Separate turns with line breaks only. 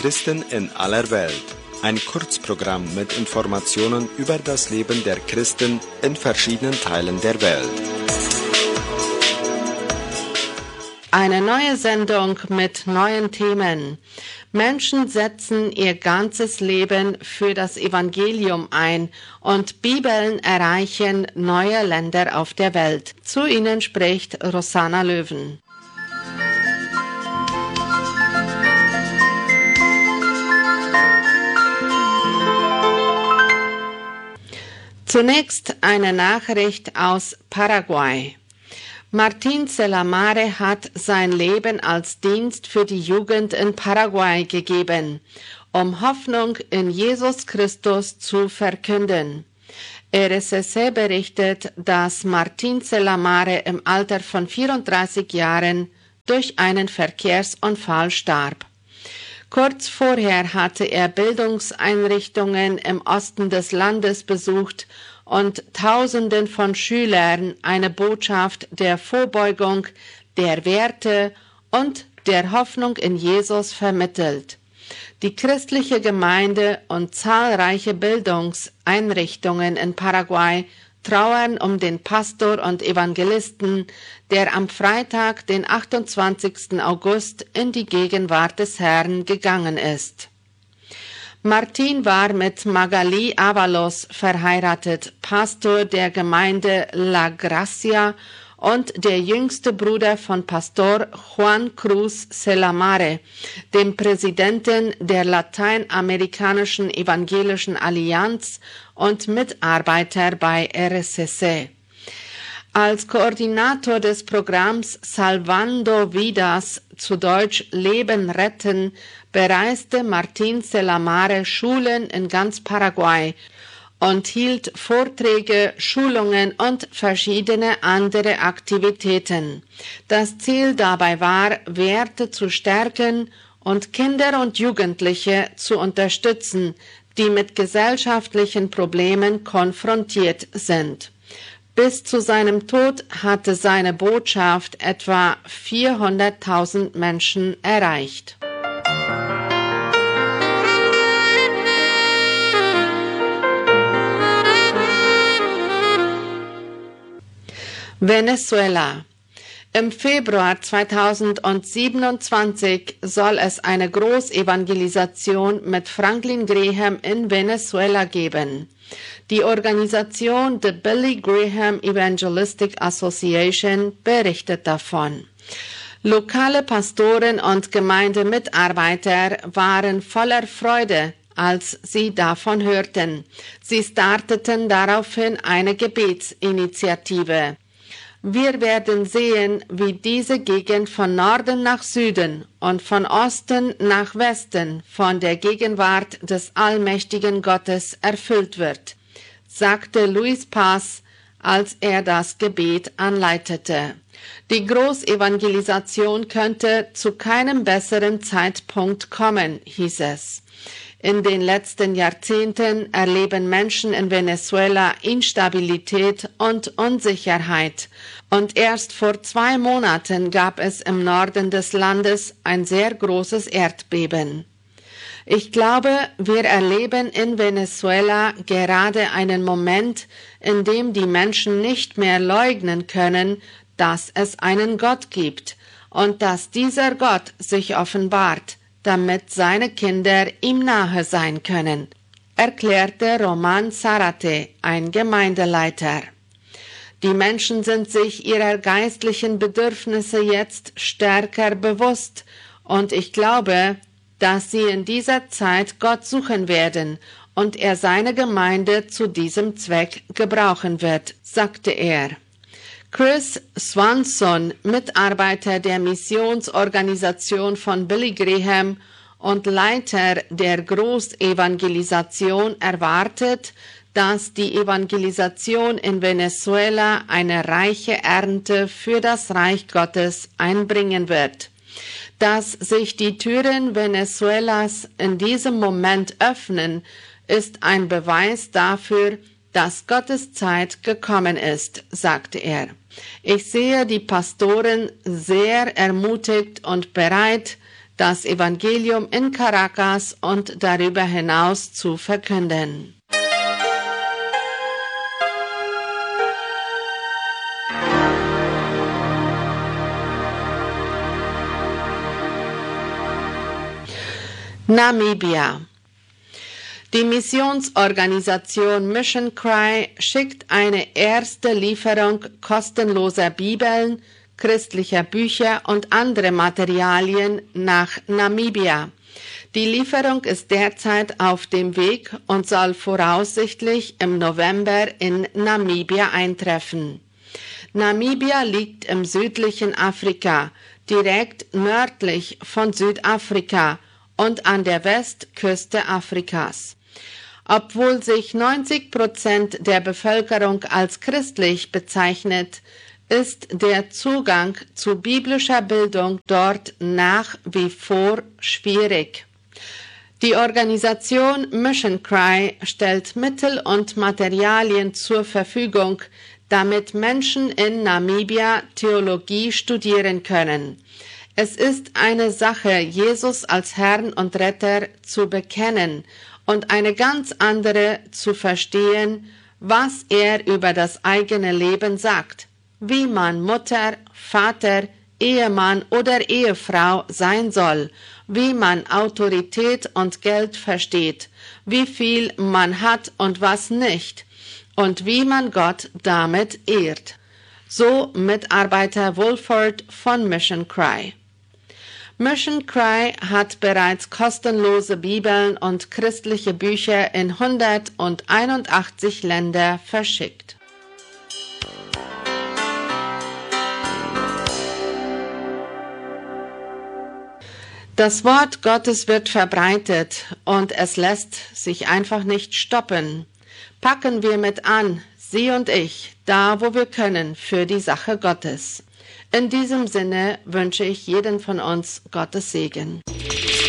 Christen in aller Welt. Ein Kurzprogramm mit Informationen über das Leben der Christen in verschiedenen Teilen der Welt.
Eine neue Sendung mit neuen Themen. Menschen setzen ihr ganzes Leben für das Evangelium ein und Bibeln erreichen neue Länder auf der Welt. Zu Ihnen spricht Rosanna Löwen. Zunächst eine Nachricht aus Paraguay. Martín Selamare hat sein Leben als Dienst für die Jugend in Paraguay gegeben, um Hoffnung in Jesus Christus zu verkünden. RSS berichtet, dass Martín Selamare im Alter von 34 Jahren durch einen Verkehrsunfall starb. Kurz vorher hatte er Bildungseinrichtungen im Osten des Landes besucht und Tausenden von Schülern eine Botschaft der Vorbeugung, der Werte und der Hoffnung in Jesus vermittelt. Die christliche Gemeinde und zahlreiche Bildungseinrichtungen in Paraguay trauern um den Pastor und Evangelisten, der am Freitag, den 28. August, in die Gegenwart des Herrn gegangen ist. Martín war mit Magali Avalos verheiratet, Pastor der Gemeinde La Gracia und der jüngste Bruder von Pastor Juan Cruz Selamare, dem Präsidenten der Lateinamerikanischen Evangelischen Allianz und Mitarbeiter bei RSC. Als Koordinator des Programms Salvando Vidas, zu Deutsch Leben retten, bereiste Martín Selamare Schulen in ganz Paraguay und hielt Vorträge, Schulungen und verschiedene andere Aktivitäten. Das Ziel dabei war, Werte zu stärken und Kinder und Jugendliche zu unterstützen, die mit gesellschaftlichen Problemen konfrontiert sind. Bis zu seinem Tod hatte seine Botschaft etwa 400.000 Menschen erreicht. Venezuela. Im Februar 2027 soll es eine Großevangelisation mit Franklin Graham in Venezuela geben. Die Organisation The Billy Graham Evangelistic Association berichtet davon. Lokale Pastoren und Gemeindemitarbeiter waren voller Freude, als sie davon hörten. Sie starteten daraufhin eine Gebetsinitiative. Wir werden sehen, wie diese Gegend von Norden nach Süden und von Osten nach Westen von der Gegenwart des allmächtigen Gottes erfüllt wird, sagte Luis Paz, als er das Gebet anleitete. Die Großevangelisation könnte zu keinem besseren Zeitpunkt kommen, hieß es. In den letzten Jahrzehnten erleben Menschen in Venezuela Instabilität und Unsicherheit. Und erst vor 2 Monaten gab es im Norden des Landes ein sehr großes Erdbeben. Ich glaube, wir erleben in Venezuela gerade einen Moment, in dem die Menschen nicht mehr leugnen können, dass es einen Gott gibt und dass dieser Gott sich offenbart, damit seine Kinder ihm nahe sein können, erklärte Roman Zarate, ein Gemeindeleiter. Die Menschen sind sich ihrer geistlichen Bedürfnisse jetzt stärker bewusst und ich glaube, dass sie in dieser Zeit Gott suchen werden und er seine Gemeinde zu diesem Zweck gebrauchen wird, sagte er. Chris Swanson, Mitarbeiter der Missionsorganisation von Billy Graham und Leiter der Großevangelisation, erwartet, dass die Evangelisation in Venezuela eine reiche Ernte für das Reich Gottes einbringen wird. Dass sich die Türen Venezuelas in diesem Moment öffnen, ist ein Beweis dafür, dass Gottes Zeit gekommen ist, sagte er. Ich sehe die Pastoren sehr ermutigt und bereit, das Evangelium in Caracas und darüber hinaus zu verkünden. Namibia. Die Missionsorganisation Mission Cry schickt eine erste Lieferung kostenloser Bibeln, christlicher Bücher und andere Materialien nach Namibia. Die Lieferung ist derzeit auf dem Weg und soll voraussichtlich im November in Namibia eintreffen. Namibia liegt im südlichen Afrika, direkt nördlich von Südafrika und an der Westküste Afrikas. Obwohl sich 90% der Bevölkerung als christlich bezeichnet, ist der Zugang zu biblischer Bildung dort nach wie vor schwierig. Die Organisation Mission Cry stellt Mittel und Materialien zur Verfügung, damit Menschen in Namibia Theologie studieren können. Es ist eine Sache, Jesus als Herrn und Retter zu bekennen und eine ganz andere zu verstehen, was er über das eigene Leben sagt, wie man Mutter, Vater, Ehemann oder Ehefrau sein soll, wie man Autorität und Geld versteht, wie viel man hat und was nicht und wie man Gott damit ehrt. So Mitarbeiter Wolford von Mission Cry. Mission Cry hat bereits kostenlose Bibeln und christliche Bücher in 181 Länder verschickt. Das Wort Gottes wird verbreitet und es lässt sich einfach nicht stoppen. Packen wir mit an, Sie und ich, da wo wir können, für die Sache Gottes. In diesem Sinne wünsche ich jedem von uns Gottes Segen.